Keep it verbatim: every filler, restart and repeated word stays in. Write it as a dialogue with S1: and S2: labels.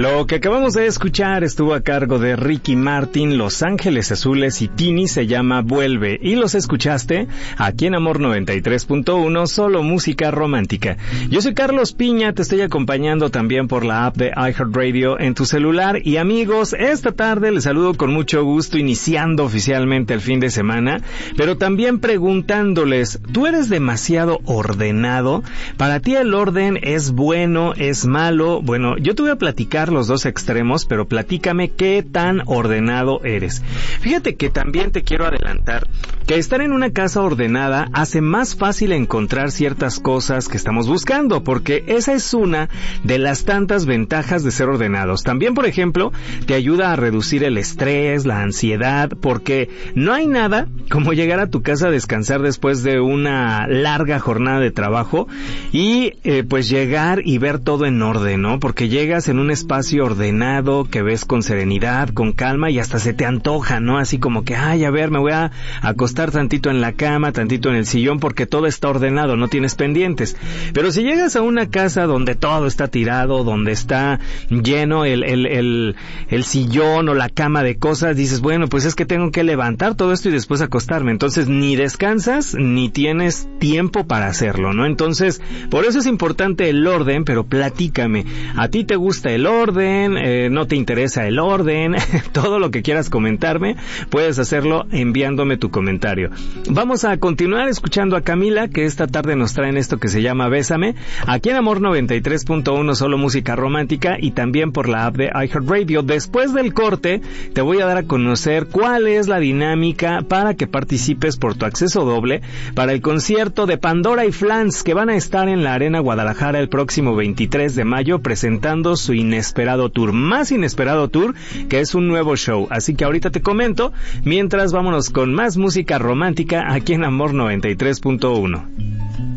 S1: Lo que acabamos de escuchar estuvo a cargo de Ricky Martin, Los Ángeles Azules y Tini, se llama Vuelve, y los escuchaste aquí en Amor noventa y tres punto uno, solo música romántica. Yo soy Carlos Piña, te estoy acompañando también por la app de iHeartRadio en tu celular, y amigos, esta tarde les saludo con mucho gusto, iniciando oficialmente el fin de semana, pero también preguntándoles, ¿tú eres demasiado ordenado? ¿Para ti el orden es bueno, es malo? Bueno, yo te voy a platicar los dos extremos, pero platícame qué tan ordenado eres. Fíjate que también te quiero adelantar que estar en una casa ordenada hace más fácil encontrar ciertas cosas que estamos buscando, porque esa es una de las tantas ventajas de ser ordenados. También, por ejemplo, te ayuda a reducir el estrés, la ansiedad, porque no hay nada como llegar a tu casa a descansar después de una larga jornada de trabajo y eh, pues llegar y ver todo en orden, ¿no? Porque llegas en un espacio ordenado que ves con serenidad, con calma, y hasta se te antoja, ¿no? Así como que, ay, a ver, me voy a acostar tantito en la cama, tantito en el sillón, porque todo está ordenado, no tienes pendientes. Pero si llegas a una casa donde todo está tirado, donde está lleno el, el, el, el sillón o la cama de cosas, dices, bueno, pues es que tengo que levantar todo esto y después acostarme. Entonces, ni descansas, ni tienes tiempo para hacerlo, ¿no? Entonces, por eso es importante el orden, pero platícame, ¿a ti te gusta el orden? orden, eh, no te interesa el orden, todo lo que quieras comentarme, puedes hacerlo enviándome tu comentario. Vamos a continuar escuchando a Camila, que esta tarde nos traen esto que se llama Bésame, aquí en Amor noventa y tres punto uno, solo música romántica, y también por la app de iHeartRadio. Después del corte, te voy a dar a conocer cuál es la dinámica para que participes por tu acceso doble para el concierto de Pandora y Flans, que van a estar en la Arena Guadalajara el próximo veintitrés de mayo, presentando su inesperado tour, más inesperado tour, que es un nuevo show. Así que ahorita te comento, mientras vámonos con más música romántica aquí en Amor noventa y tres punto uno.